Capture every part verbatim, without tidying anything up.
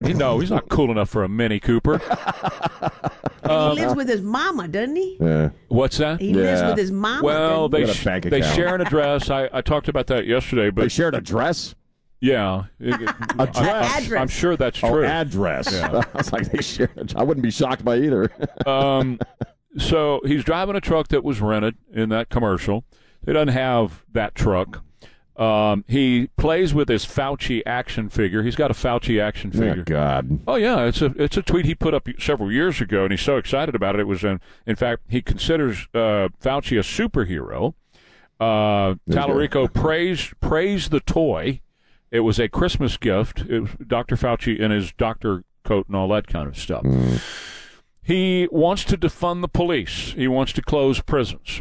He, no, he's not cool enough for a Mini Cooper. Um, he lives with his mama, doesn't he? Yeah. What's that? He yeah. lives with his mama. Well, they, sh- bank they account. share an address. I, I talked about that yesterday. But they shared a dress? Yeah. Address. Address. I'm sure that's Oh, true. address. Yeah. I was like, they shared. I wouldn't be shocked by either. um, so he's driving a truck that was rented in that commercial. He doesn't have that truck. Um, he plays with his Fauci action figure. He's got a Fauci action figure. Oh, God. Oh, yeah. It's a it's a tweet he put up several years ago, and he's so excited about it. It was, in, in fact, he considers uh, Fauci a superhero. Uh, Tallarico praised, praised the toy. It was a Christmas gift. It was Doctor Fauci in his doctor coat and all that kind of stuff. Mm. He wants to defund the police. He wants to close prisons.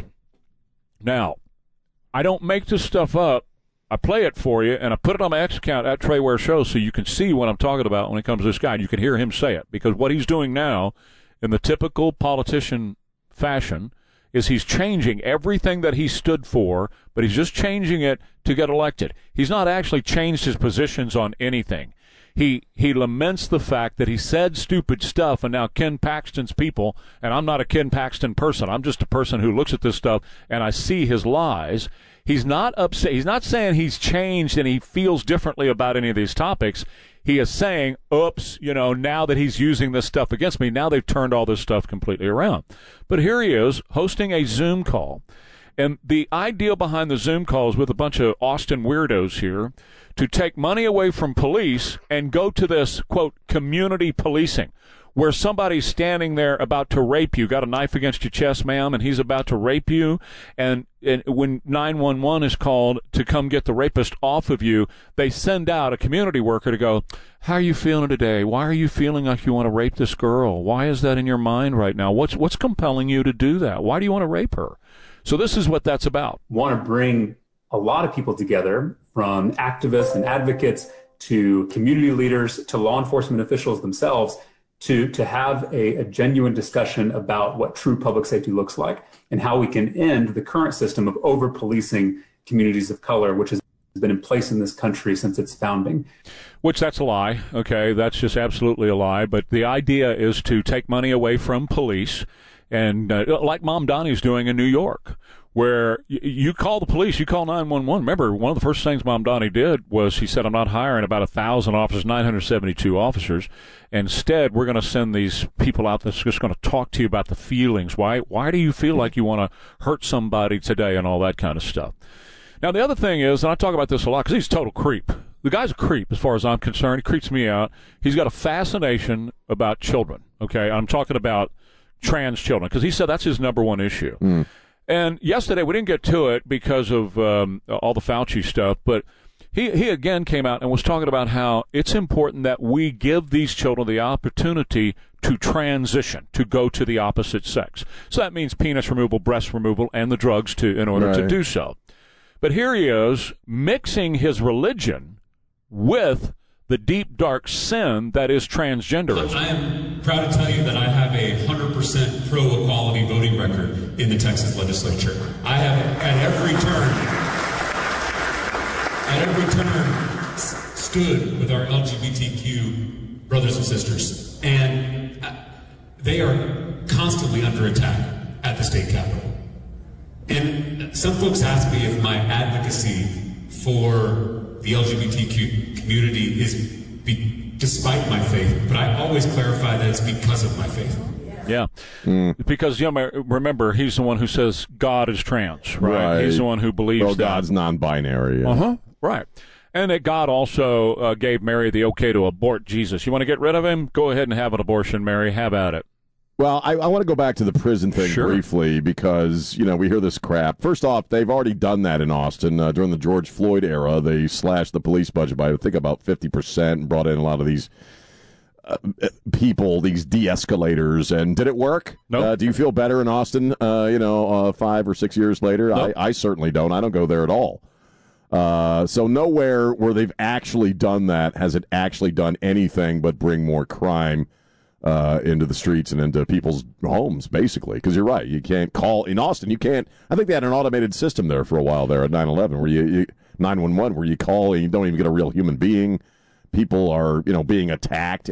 Now, I don't make this stuff up. I play it for you, and I put it on my X account at Trey Ware Show so you can see what I'm talking about when it comes to this guy. And you can hear him say it, because what he's doing now in the typical politician fashion is he's changing everything that he stood for, but he's just changing it to get elected. He's not actually changed his positions on anything. He he laments the fact that he said stupid stuff, and now Ken Paxton's people, and I'm not a Ken Paxton person, I'm just a person who looks at this stuff, and I see his lies. He's not upset. He's not saying he's changed and he feels differently about any of these topics. He is saying, oops, you know, now that he's using this stuff against me, now they've turned all this stuff completely around. But here he is hosting a Zoom call. And the idea behind the Zoom call is with a bunch of Austin weirdos here to take money away from police and go to this, quote, community policing, where somebody's standing there about to rape you, got a knife against your chest, ma'am, and he's about to rape you. And, and when nine one one is called to come get the rapist off of you, they send out a community worker to go, how are you feeling today? Why are you feeling like you want to rape this girl? Why is that in your mind right now? What's what's compelling you to do that? Why do you want to rape her? So this is what that's about. Want to bring a lot of people together, from activists and advocates to community leaders to law enforcement officials themselves, to, to have a, a genuine discussion about what true public safety looks like and how we can end the current system of over-policing communities of color, which has been in place in this country since its founding. Which that's a lie, okay? That's just absolutely a lie. But the idea is to take money away from police, and uh, like Mom Donnie's doing in New York, where y- you call the police, you call nine one one. Remember, one of the first things Mom Donnie did was he said, I'm not hiring about one thousand officers, nine hundred seventy-two officers. Instead, we're going to send these people out that's just going to talk to you about the feelings. Why, why do you feel like you want to hurt somebody today and all that kind of stuff? Now, the other thing is, and I talk about this a lot because he's a total creep. The guy's a creep as far as I'm concerned. He creeps me out. He's got a fascination about children, okay? I'm talking about trans children, because he said that's his number one issue. Mm. And yesterday we didn't get to it because of um, all the Fauci stuff, but he, he again came out and was talking about how it's important that we give these children the opportunity to transition, to go to the opposite sex. So that means penis removal, breast removal, and the drugs to in order right. to do so. But here he is mixing his religion with the deep, dark sin that is transgenderism. I am proud to tell you that I have a one hundred percent pro-equality voting record in the Texas legislature. I have, at every turn, at every turn, s- stood with our L G B T Q brothers and sisters. And they are constantly under attack at the state capitol. And some folks ask me if my advocacy for the L G B T Q community is be, despite my faith, but I always clarify that it's because of my faith. Yeah, mm. because you know, remember, he's the one who says God is trans, right? right. He's the one who believes well, that. God's non-binary. Yeah. Uh-huh, right. And that God also uh, gave Mary the okay to abort Jesus. You want to get rid of him? Go ahead and have an abortion, Mary. Have at it. Well, I, I want to go back to the prison thing sure. briefly because, you know, we hear this crap. First off, they've already done that in Austin. Uh, during the George Floyd era, they slashed the police budget by, I think, about fifty percent and brought in a lot of these uh, people, these de-escalators. And did it work? No. Nope. Uh, do you feel better in Austin, uh, you know, uh, five or six years later? Nope. I, I certainly don't. I don't go there at all. Uh, so nowhere where they've actually done that has it actually done anything but bring more crime Uh, into the streets and into people's homes, basically. Because you're right, you can't call in Austin. You can't. I think they had an automated system there for a while there at nine eleven, where you, you nine one one, where you call and you don't even get a real human being. People are, you know, being attacked.